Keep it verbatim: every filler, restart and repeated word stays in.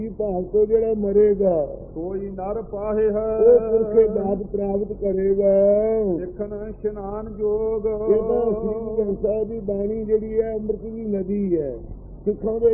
ਭਾਵ ਤੋਂ ਜਿਹੜਾ ਮਰੇਗਾ ਕੋਈ ਨਰ ਪਾਹੇ ਹੈ ਉਹ ਪੁਰਖੇ ਦਾਤ ਪ੍ਰਾਪਤ ਕਰੇਗਾ। ਦੇਖਣ ਇਸ਼ਨਾਨ ਜੋਗ ਇਹ ਤਾਂ ਸ੍ਰੀ ਗੁਰੂ ਗ੍ਰੰਥ ਸਾਹਿਬ ਦੀ ਬਾਣੀ ਜਿਹੜੀ ਹੈ ਅੰਮ੍ਰਿਤ ਦੀ ਨਦੀ ਹੈ। ਸਿੱਖਾਂ ਦੇ